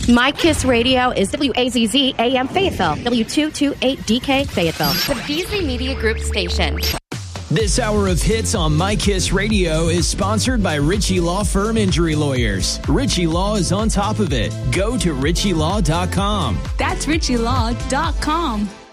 My Kiss Radio is WAZZ AM Fayetteville, W228DK Fayetteville, the Beasley Media Group station. This hour of hits on My Kiss Radio is sponsored by Ritchie Law Firm Injury Lawyers. Ritchie Law is on top of it. Go to ritchielaw.com. That's ritchielaw.com.